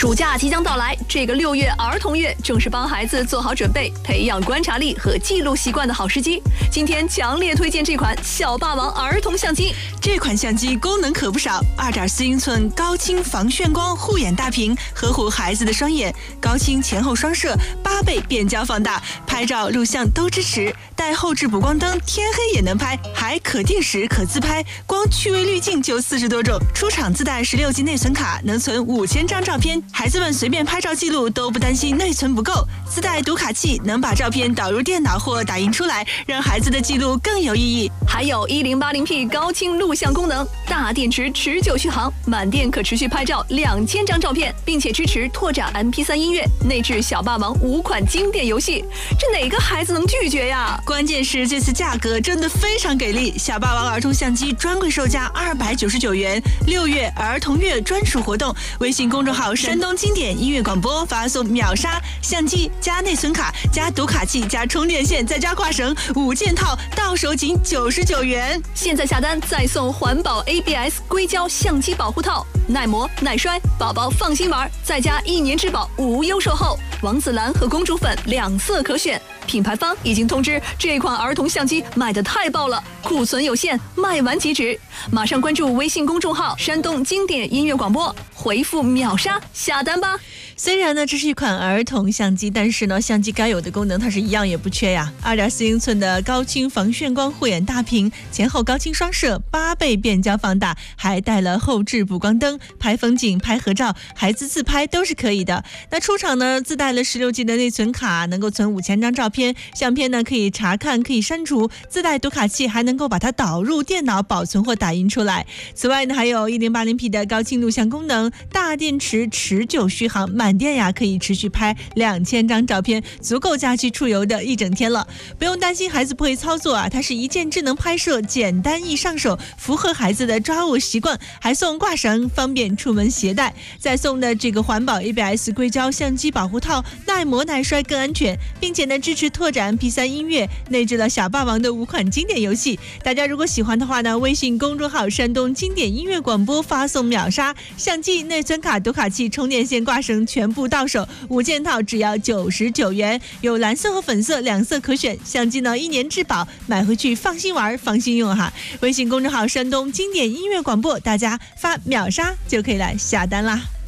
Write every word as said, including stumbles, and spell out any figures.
暑假即将到来，这个六月儿童月正是帮孩子做好准备、培养观察力和记录习惯的好时机。今天强烈推荐这款小霸王儿童相机。 这款相机功能可不少， 二点四英寸高清防眩光护眼大屏，呵护孩子的双眼，高清前后双摄，八倍变焦放大，拍照录像都支持，带后置补光灯，天黑也能拍，还可定时可自拍，光趣味滤镜就四十多种。出厂自带十六 G 内存卡，能存五千张照片，孩子们随便拍照记录都不担心内存不够。自带读卡器，能把照片导入电脑或打印出来，让孩子的记录更有意义。 还有 一零八零 P 高清录像功能，大电池持久续航，满电可持续拍照两千张照片，并且支持拓展 M P 三 音乐，内置小霸王五款经典游戏，这哪个孩子能拒绝呀？ 关键是这次价格真的非常给力，小霸王儿童相机专柜售价二百九十九元，六月儿童月专属活动，微信公众号山东经典音乐广播发送秒杀相机加内存卡加读卡器加充电线再加挂绳五件套，到手仅九十九元。 现在下单再送环保 A B S 硅胶相机保护套，耐磨耐摔，宝宝放心玩，再加一年质保无忧售后，王子蓝和公主粉两色可选。品牌方已经通知这款儿童相机卖得太爆了，库存有限，卖完即止。马上关注微信公众号山东经典音乐广播，回复秒杀下单吧。 虽然呢这是一款儿童相机，但是呢相机该有的功能它是一样也不缺呀。 二点四英寸的高清防眩光护眼大屏，前后高清双摄，八倍变焦放大，还带了后置补光灯，拍风景拍合照孩子自拍都是可以的。那出厂呢自带了十六 G 的内存卡，能够存五千张照片，相片呢可以查看可以删除，自带读卡器还能够把它导入电脑保存或打印出来。此外呢还有 一零八零 P 的高清录像功能，大电池持久续航，满电呀可以持续拍两千张照片，足够假期出游的一整天了。不用担心孩子不会操作啊，它是一键智能拍摄，简单易上手，符合孩子的抓握习惯，还送挂绳，方便出门携带。再送的这个环保 A B S 硅胶相机保护套，耐磨耐摔更安全，并且呢支持拓展 M P 三 音乐，内置了小霸王的五款经典游戏。大家如果喜欢的话呢，微信公众号山东经典音乐广播发送秒杀，相机、内存卡、读卡器、充电线、挂绳全部到手，五件套只要九十九元，有蓝色和粉色两色可选。相机呢一年质保，买回去放心玩放心用哈。微信公众号山东经典音乐广播，大家发秒杀就可以来下单啦。